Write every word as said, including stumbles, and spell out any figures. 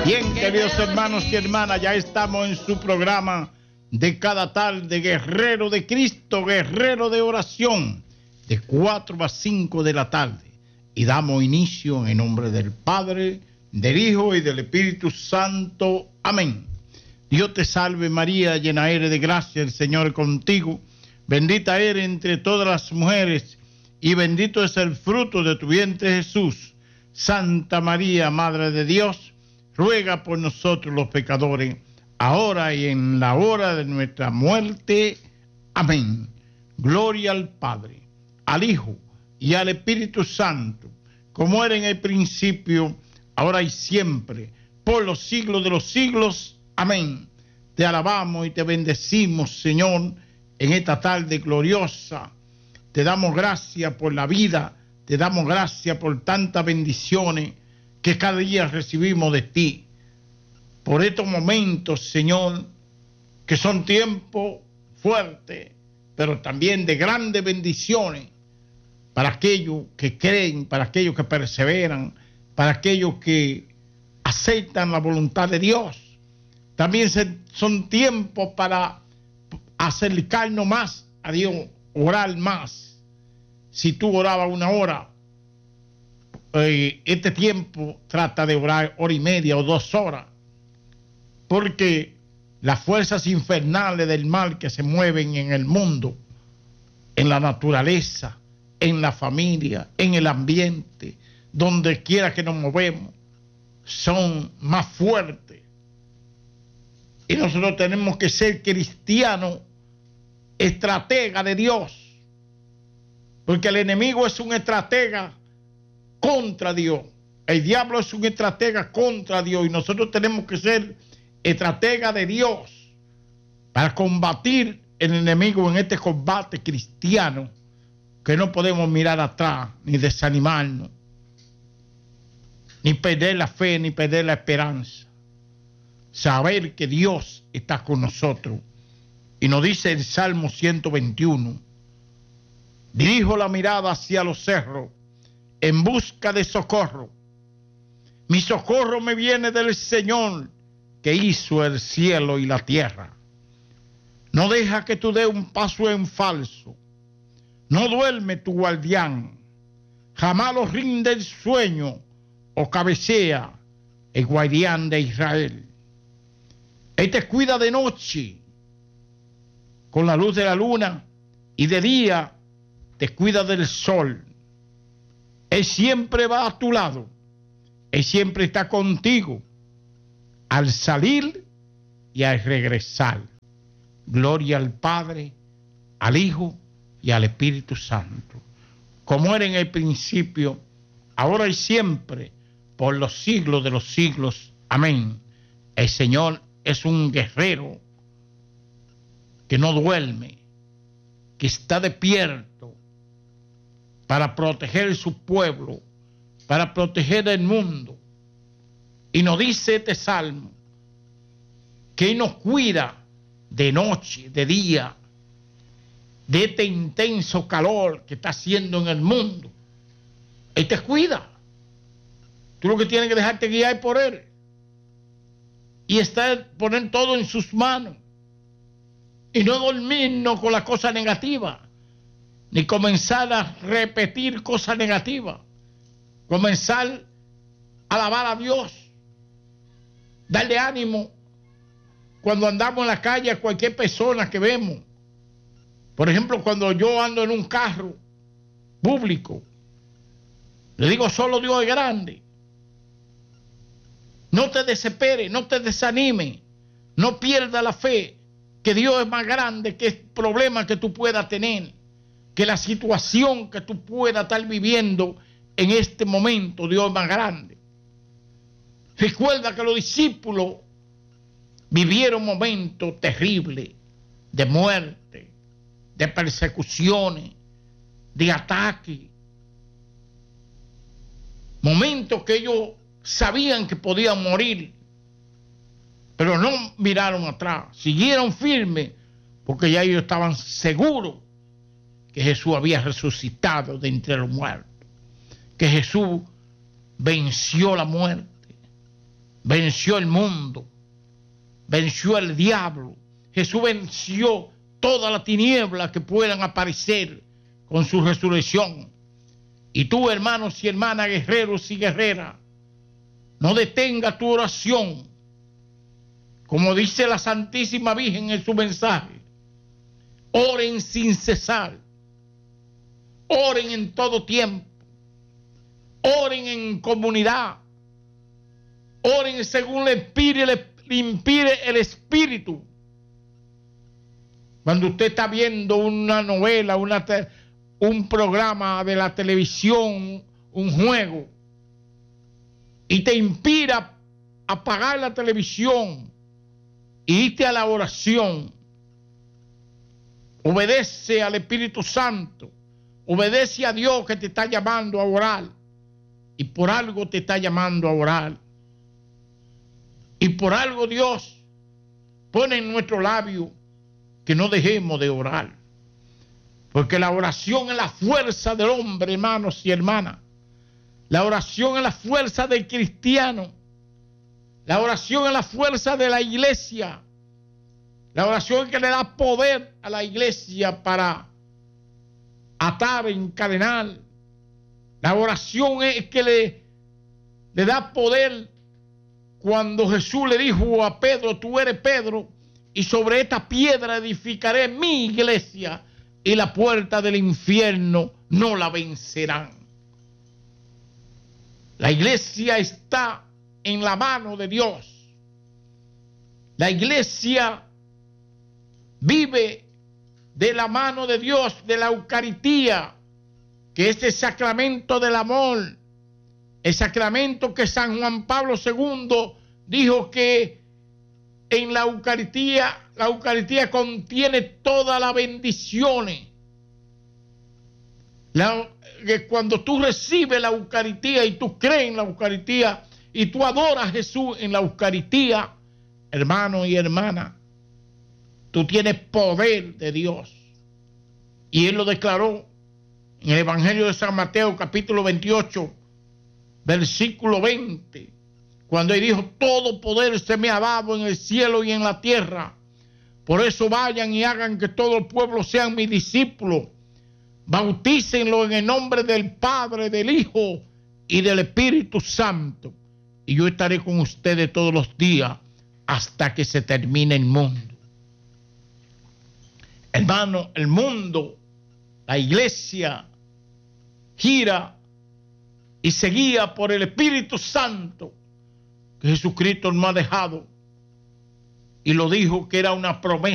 Bien, queridos hermanos y hermanas, ya estamos en su programa de cada tarde, Guerrero de Cristo, Guerrero de Oración, de cuatro a cinco de la tarde. Y damos inicio en nombre del Padre, del Hijo y del Espíritu Santo. Amén. Dios te salve María, llena eres de gracia, el Señor es contigo. Bendita eres entre todas las mujeres y bendito es el fruto de tu vientre Jesús. Santa María, Madre de Dios, ruega por nosotros los pecadores, ahora y en la hora de nuestra muerte. Amén. Gloria al Padre, al Hijo y al Espíritu Santo, como era en el principio, ahora y siempre, por los siglos de los siglos. Amén. Te alabamos y te bendecimos, Señor, en esta tarde gloriosa. Te damos gracias por la vida, te damos gracias por tantas bendiciones que cada día recibimos de ti. Por estos momentos, Señor, que son tiempos fuertes, pero también de grandes bendiciones para aquellos que creen, para aquellos que perseveran, para aquellos que aceptan la voluntad de Dios. También se, son tiempos para acercarnos más a Dios, orar más. Si tú orabas una hora, eh, este tiempo trata de orar hora y media o dos horas, porque las fuerzas infernales del mal que se mueven en el mundo, en la naturaleza, en la familia, en el ambiente, donde quiera que nos movemos, son más fuertes. Y nosotros tenemos que ser cristianos, estratega de Dios, porque el enemigo es un estratega contra Dios. El diablo es un estratega contra Dios y nosotros tenemos que ser estratega de Dios para combatir el enemigo en este combate cristiano, que no podemos mirar atrás ni desanimarnos, ni perder la fe, ni perder la esperanza. Saber que Dios está con nosotros. Y nos dice el Salmo ciento veintiuno, dirijo la mirada hacia los cerros en busca de socorro. Mi socorro me viene del Señor que hizo el cielo y la tierra. No deja que tú des un paso en falso. No duerme tu guardián. Jamás lo rinde el sueño o cabecea el guardián de Israel. Él te cuida de noche con la luz de la luna y de día te cuida del sol. Él siempre va a tu lado. Él siempre está contigo al salir y al regresar. Gloria al Padre, al Hijo y al Espíritu Santo, como era en el principio, ahora y siempre, por los siglos de los siglos. Amén. El Señor es un guerrero que no duerme, que está despierto para proteger su pueblo, para proteger el mundo. Y nos dice este salmo que Él nos cuida de noche, de día, de este intenso calor que está haciendo en el mundo. Él te cuida. Tú lo que tienes que dejarte guiar por Él y estar, poner todo en sus manos y no dormirnos con las cosas negativas, ni comenzar a repetir cosas negativas, comenzar a alabar a Dios, darle ánimo cuando andamos en la calle a cualquier persona que vemos. Por ejemplo, cuando yo ando en un carro público, le digo, solo Dios es grande. No te desesperes, no te desanimes, no pierdas la fe, que Dios es más grande que el problema que tú puedas tener, que la situación que tú puedas estar viviendo en este momento. Dios es más grande. Recuerda que los discípulos vivieron momentos terribles de muerte, de persecuciones, de ataques. Momentos que ellos sabían que podían morir, pero no miraron atrás, siguieron firmes, porque ya ellos estaban seguros que Jesús había resucitado de entre los muertos, que Jesús venció la muerte. venció el mundo, venció el diablo. Jesús venció toda la tiniebla que puedan aparecer con su resurrección. Y tú, hermanos y hermanas, guerreros y guerreras, no detenga tu oración. Como dice la Santísima Virgen en su mensaje, oren sin cesar, oren en todo tiempo, oren en comunidad, oren según le inspire, le inspire el Espíritu. Cuando usted está viendo una novela, una te, un programa de la televisión, un juego, y te inspira a apagar la televisión e irte a la oración, obedece al Espíritu Santo, obedece a Dios que te está llamando a orar, y por algo te está llamando a orar, y por algo Dios pone en nuestro labio que no dejemos de orar, porque la oración es la fuerza del hombre, hermanos y hermanas. La oración es la fuerza del cristiano. La oración es la fuerza de la iglesia. La oración es que le da poder a la iglesia para atar, encadenar. La oración es que le, le da poder cuando Jesús le dijo a Pedro, tú eres Pedro, y sobre esta piedra edificaré mi iglesia, y la puerta del infierno no la vencerán. La iglesia está en la mano de Dios. La iglesia vive de la mano de Dios, de la Eucaristía, que es el sacramento del amor, el sacramento que San Juan Pablo segundo dijo que en la Eucaristía, la Eucaristía contiene todas las bendiciones. La, que cuando tú recibes la Eucaristía y tú crees en la Eucaristía y tú adoras a Jesús en la Eucaristía, hermano y hermana, tú tienes poder de Dios. Y Él lo declaró en el Evangelio de San Mateo, capítulo veintiocho, versículo veinte, cuando Él dijo, todo poder se me ha dado en el cielo y en la tierra. Por eso vayan y hagan que todo el pueblo sean mis discípulos. Bautícenlo en el nombre del Padre, del Hijo y del Espíritu Santo. Y yo estaré con ustedes todos los días hasta que se termine el mundo. Hermano, el mundo, la iglesia, gira y se guía por el Espíritu Santo que Jesucristo nos ha dejado. Y lo dijo que era una promesa.